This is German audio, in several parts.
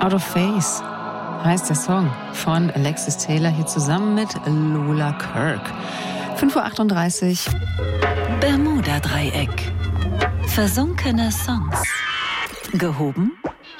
Out of Phase heißt der Song von Alexis Taylor hier zusammen mit Lola Kirk. 5:38 Uhr. Bermuda-Dreieck. Versunkene Songs. Gehoben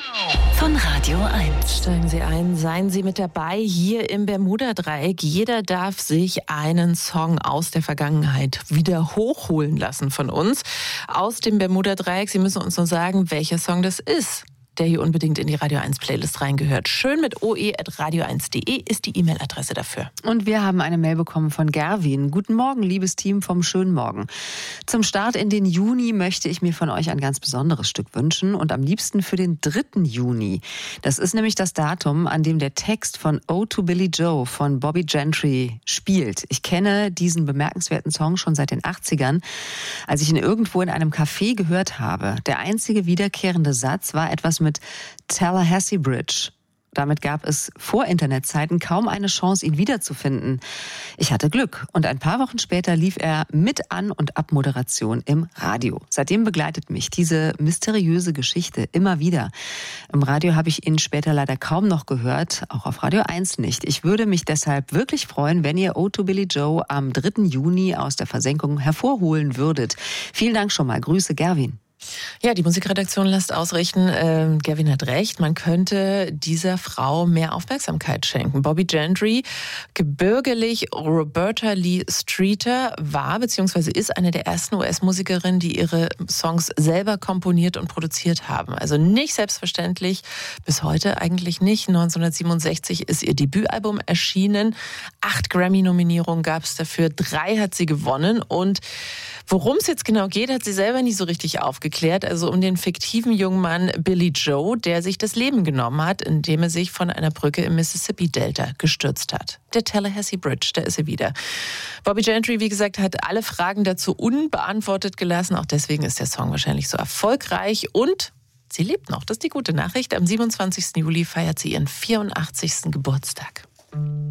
von Radio 1. Steigen Sie ein, seien Sie mit dabei hier im Bermuda-Dreieck. Jeder darf sich einen Song aus der Vergangenheit wieder hochholen lassen von uns. Aus dem Bermuda-Dreieck. Sie müssen uns nur sagen, welcher Song das ist, der hier unbedingt in die Radio 1 Playlist reingehört. Schön mit oe@radio1.de ist die E-Mail-Adresse dafür. Und wir haben eine Mail bekommen von Gerwin. Guten Morgen, liebes Team vom Schönen Morgen. Zum Start in den Juni möchte ich mir von euch ein ganz besonderes Stück wünschen und am liebsten für den 3. Juni. Das ist nämlich das Datum, an dem der Text von "Oh to Billy Joe" von Bobby Gentry spielt. Ich kenne diesen bemerkenswerten Song schon seit den 80ern, als ich ihn irgendwo in einem Café gehört habe. Der einzige wiederkehrende Satz war etwas mit Tallahassee Bridge. Damit gab es vor Internetzeiten kaum eine Chance, ihn wiederzufinden. Ich hatte Glück und ein paar Wochen später lief er mit An- und Abmoderation im Radio. Seitdem begleitet mich diese mysteriöse Geschichte immer wieder. Im Radio habe ich ihn später leider kaum noch gehört, auch auf Radio 1 nicht. Ich würde mich deshalb wirklich freuen, wenn ihr "Oh to Billy Joe" am 3. Juni aus der Versenkung hervorholen würdet. Vielen Dank schon mal. Grüße, Gerwin. Ja, die Musikredaktion lässt ausrichten, Gerwin hat recht, man könnte dieser Frau mehr Aufmerksamkeit schenken. Bobby Gentry, gebürgerlich Roberta Lee Streeter, war bzw. ist eine der ersten US-Musikerinnen, die ihre Songs selber komponiert und produziert haben. Also nicht selbstverständlich, bis heute eigentlich nicht. 1967 ist ihr Debütalbum erschienen. 8 Grammy-Nominierungen gab es dafür, 3 hat sie gewonnen und worum es jetzt genau geht, hat sie selber nicht so richtig aufgeklärt. Also um den fiktiven jungen Mann Billy Joe, der sich das Leben genommen hat, indem er sich von einer Brücke im Mississippi-Delta gestürzt hat. Der Tallahassee Bridge, da ist er wieder. Bobby Gentry, wie gesagt, hat alle Fragen dazu unbeantwortet gelassen. Auch deswegen ist der Song wahrscheinlich so erfolgreich. Und sie lebt noch, das ist die gute Nachricht. Am 27. Juli feiert sie ihren 84. Geburtstag.